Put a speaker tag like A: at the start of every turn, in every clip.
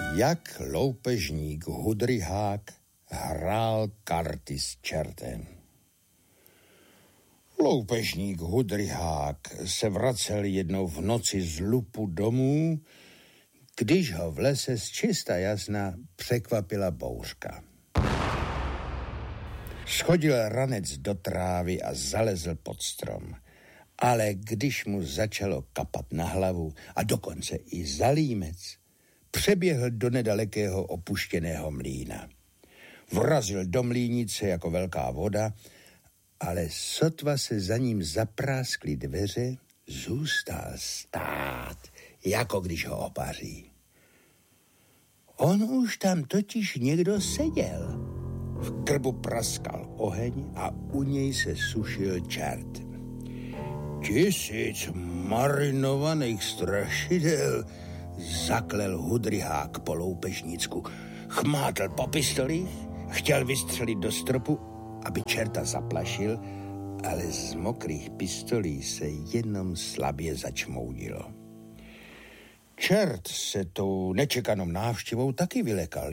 A: Jak loupežník Hudryhák hrál karty s čertem. Loupežník Hudryhák se vracel jednou v noci z lupu domů, když ho v lese z čista jasna překvapila bouřka. Schodil ranec do trávy a zalezl pod strom. Ale když mu začalo kapat na hlavu a dokonce i za límec, přeběhl do nedalekého opuštěného mlýna. Vrazil do mlýnice jako velká voda, ale sotva se za ním zapráskly dveře, zůstal stát, jako když ho opaří. On už tam totiž někdo seděl. V krbu praskal oheň a u něj se sušil čert. 1000 marinovaných strašidel, zaklel Hudryhák po loupežnícku. Chmátl po pistoli, chtěl vystřelit do stropu, aby čerta zaplašil, ale z mokrých pistolí se jenom slabě začmoudilo. Čert se tou nečekanou návštěvou taky vylekal.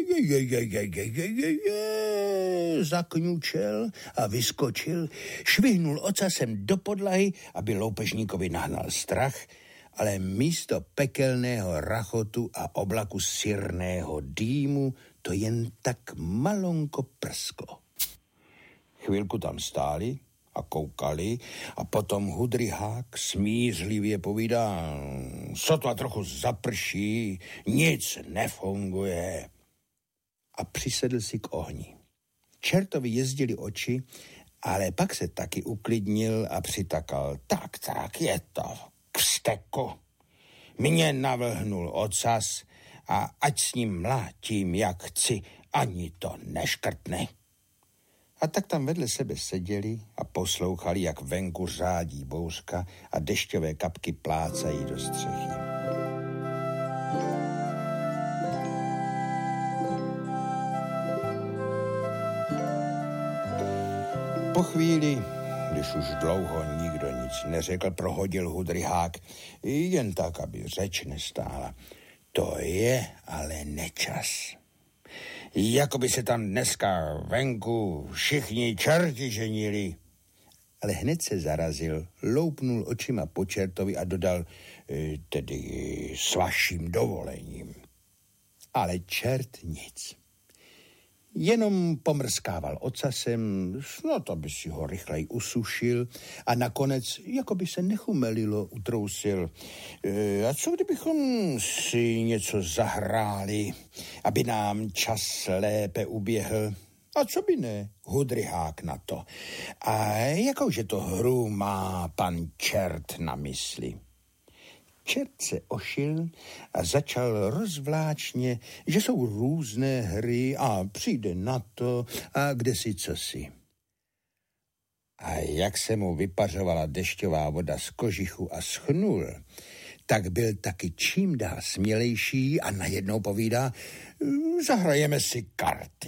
A: Zakňučel a vyskočil, švihnul ocasem do podlahy, aby loupežníkovi nahnal strach, ale místo pekelného rachotu a oblaku syrného dýmu to jen tak malonko prsklo. Chvilku tam stáli a koukali a potom Hudryhák smířlivě povídá: sotva trochu zaprší, nic nefunguje. A přisedl si k ohni. Čertovi jezdili oči, ale pak se taky uklidnil a přitakal: tak, je to k vzteku. Mě navlhnul ocas a ať s ním mlátím, jak chci, ani to neškrtne. A tak tam vedle sebe seděli a poslouchali, jak venku řádí bouřka a dešťové kapky plácají do střechy. Po chvíli, když už dlouho nikdo nic neřekl, prohodil Hudryhák, jen tak, aby řeč nestála: to je ale nečas. Jakoby se tam dneska venku všichni čerti ženili. Ale hned se zarazil, loupnul očima po čertovi a dodal: tedy s vaším dovolením. Ale čert nic. Jenom pomrskával ocasem, snad aby si ho rychleji usušil a nakonec, jako by se nechumelilo, utrousil: a co kdybychom si něco zahráli, aby nám čas lépe uběhl? A co by ne, Hudryhák na to. A jakouže to hru má pan čert na mysli? Čert se ošil a začal rozvláčně, že jsou různé hry a přijde na to a kdesi cosi. A jak se mu vypařovala dešťová voda z kožichu a schnul, tak byl taky čím dál smělejší a najednou povídá: zahrajeme si karty.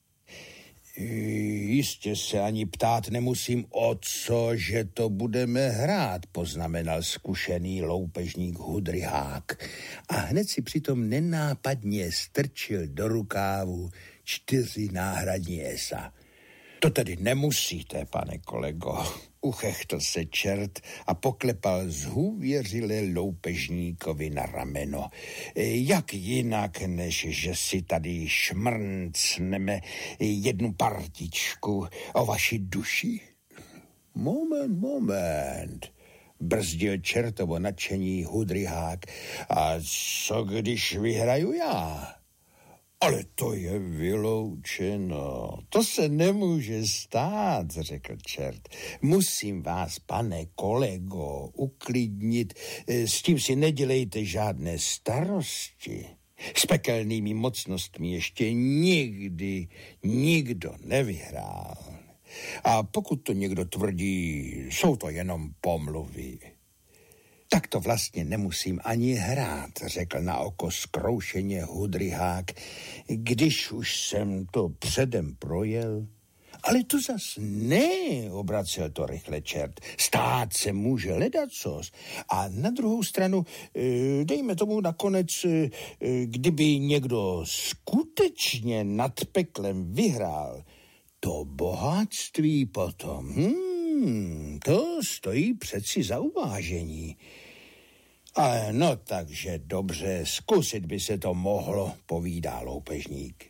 A: Jistě se ani ptát nemusím, o co, že to budeme hrát, poznamenal zkušený loupežník Hudryhák a hned si přitom nenápadně strčil do rukávu 4 náhradní esa. To tedy nemusíte, pane kolego, uchechtl se čert a poklepal zhůvěřile loupežníkovi na rameno. Jak jinak, než že si tady šmrncneme jednu partičku o vaši duši? Moment, brzdil čertovo nadšení Hudryhák. A co když vyhraju já? Ale to je vyloučeno. To se nemůže stát, řekl čert. Musím vás, pane kolego, uklidnit. S tím si nedělejte žádné starosti. S pekelnými mocnostmi ještě nikdy nikdo nevyhrál. A pokud to někdo tvrdí, jsou to jenom pomluvy. Tak to vlastně nemusím ani hrát, řekl na oko zkroušeně Hudryhák, když už jsem to předem projel Ale to zas ne, obracel to rychle čert. Stát se může ledacos. A na druhou stranu, dejme tomu nakonec, kdyby někdo skutečně nad peklem vyhrál, to bohatství potom, to stojí přeci za uvážení. Ale no takže dobře, zkusit by se to mohlo, povídá loupežník.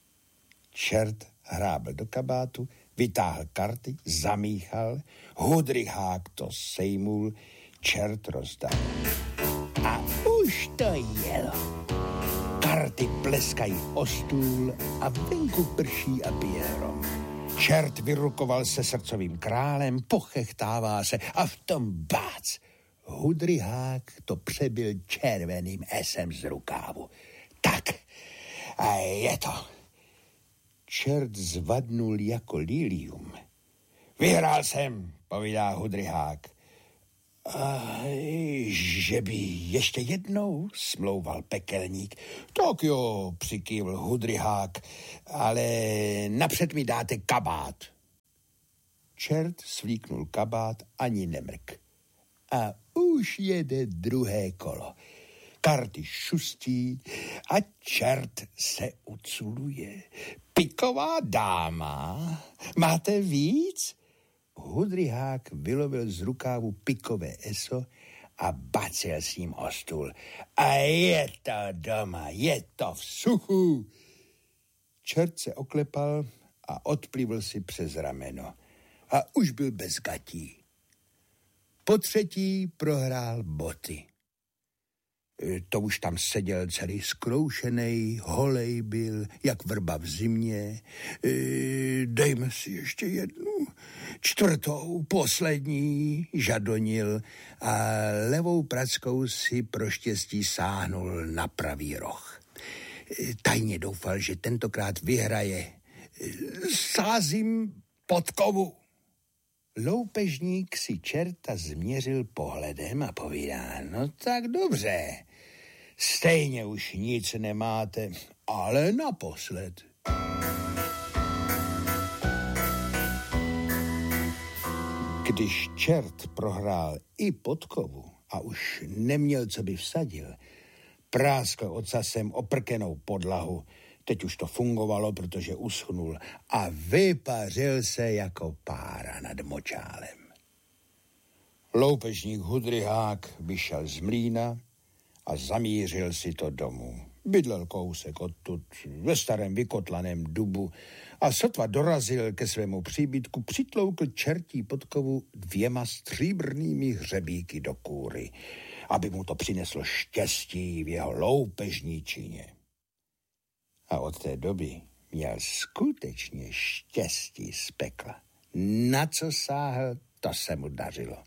A: Čert hrábl do kabátu, vytáhl karty, zamíchal, hudryhák to sejmul, čert rozdal. A už to jelo. Karty pleskají o stůl a venku prší a bije hrom. Čert vyrukoval se srdcovým králem, pochechtává se a v tom bác. Hudryhák to přebil červeným esem z rukávu. Tak, a je to. Čert zvadnul jako lilium. Vyhrál jsem, povídá Hudryhák. A že by ještě jednou, smlouval pekelník. Tak jo, přikývl Hudryhák, ale napřed mi dáte kabát. Čert svlíknul kabát, ani nemrk. A už jede druhé kolo. Karty šustí a čert se uculuje. Piková dáma, máte víc? Hudryhák vylovil z rukávu pikové eso a bacil s ním o stůl. A je to doma, je to v suchu. Čert se oklepal a odplivl si přes rameno. A už byl bez gatí. Po třetí prohrál boty. To už tam seděl celý zkroušenej, holej byl, jak vrba v zimě. Dejme si ještě jednu, čtvrtou, poslední, žadonil a levou prackou si pro štěstí sáhnul na pravý roh. Tajně doufal, že tentokrát vyhraje. Sázím podkovu. Loupežník si čerta změřil pohledem a povídá, no tak dobře, stejně už nic nemáte, ale naposled. Když čert prohrál i podkovu a už neměl, co by vsadil, práskl ocasem oprkenou podlahu. Teď už to fungovalo, protože uschnul a vypařil se jako pára nad močálem. Loupežník Hudryhák vyšel z mlýna a zamířil si to domů. Bydlel kousek odtud ve starém vykotlaném dubu a sotva dorazil ke svému příbytku, přitloukl čertí podkovu 2 stříbrnými hřebíky do kůry, aby mu to přineslo štěstí v jeho loupežníčině. A od té doby měl skutečně štěstí z pekla. Na co sáhl, to se mu dařilo.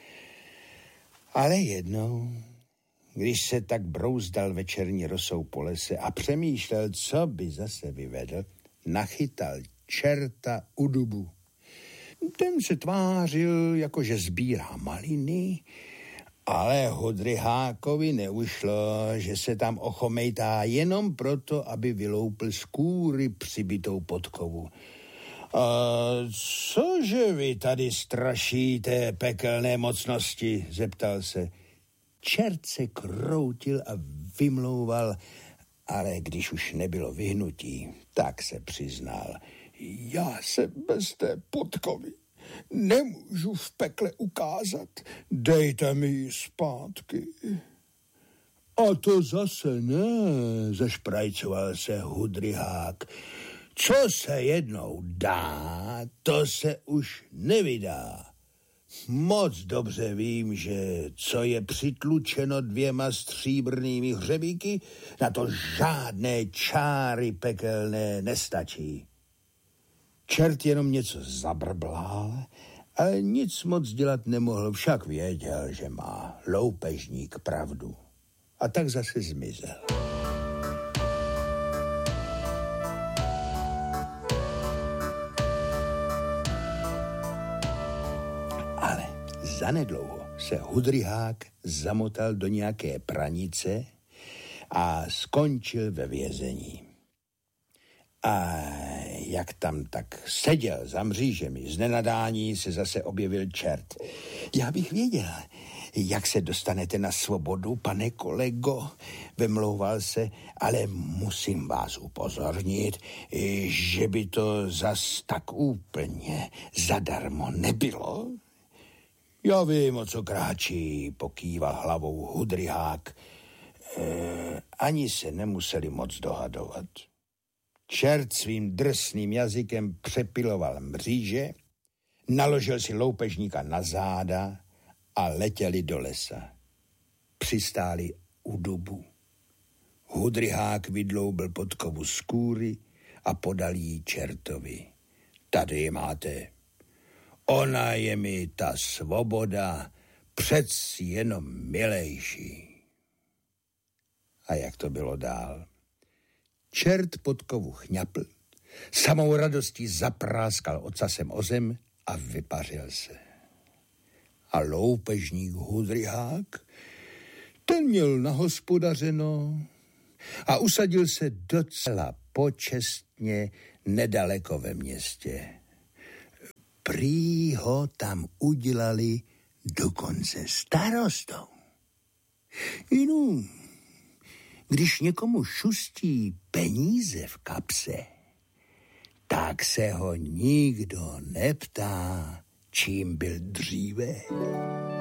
A: Ale jednou, když se tak brouzdal večerní rosou po lese a přemýšlel, co by zase vyvedl, nachytal čerta u dubu. Ten se tvářil, jakože sbírá maliny, ale Hudryhákovi neušlo, že se tam ochomejtá jenom proto, aby vyloupl z kůry přibitou podkovu. A cože vy tady strašíte, pekelné mocnosti, zeptal se. Čert se kroutil a vymlouval, ale když už nebylo vyhnutí, tak se přiznal. Já se bez té podkovy nemůžu v pekle ukázat. Dejte mi ji zpátky. A to zase ne, zašprajcoval se Hudryhák. Co se jednou dá, to se už nevydá. Moc dobře vím, že co je přitlučeno 2 stříbrnými hřebíky, na to žádné čáry pekelné nestačí. Čert jenom něco zabrblál, ale nic moc dělat nemohl, však věděl, že má loupežník pravdu. A tak zase zmizel. Ale zanedlouho se Hudryhák zamotal do nějaké pranice a skončil ve vězení. A jak tam tak seděl za mřížemi, z nenadání se zase objevil čert. Já bych věděl, jak se dostanete na svobodu, pane kolego, vymlouval se, ale musím vás upozornit, že by to zas tak úplně zadarmo nebylo. Já vím, o co kráčí, pokýval hlavou hudryhák. Ani se nemuseli moc dohadovat. Čert svým drsným jazykem přepiloval mříže, naložil si loupežníka na záda a letěli do lesa. Přistáli u dubu. Hudryhák vydloubil podkovu z kůry a podal jí čertovi. Tady ji máte. Ona je mi ta svoboda přeci jenom milejší. A jak to bylo dál? Čert podkovu chňapl, samou radostí zapráskal ocasem o zem a vypařil se. A loupežník hudryhák, ten měl nahospodařeno a usadil se docela počestně nedaleko ve městě. Prý ho tam udělali dokonce starostou. Když někomu šustí peníze v kapse, tak se ho nikdo neptá, čím byl dříve.